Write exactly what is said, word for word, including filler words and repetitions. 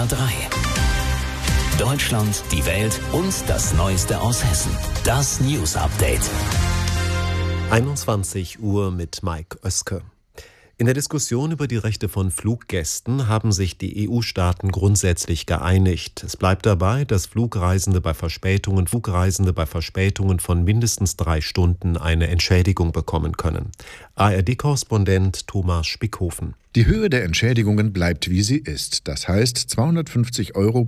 R drei. Deutschland, die Welt und das Neueste aus Hessen. Das News Update. einundzwanzig Uhr mit Mike Oeske. In der Diskussion über die Rechte von Fluggästen haben sich die E U-Staaten grundsätzlich geeinigt. Es bleibt dabei, dass Flugreisende bei Verspätungen, Flugreisende bei Verspätungen von mindestens drei Stunden eine Entschädigung bekommen können. A R D-Korrespondent Thomas Spickhofen. Die Höhe der Entschädigungen bleibt, wie sie ist. Das heißt zweihundertfünfzig Euro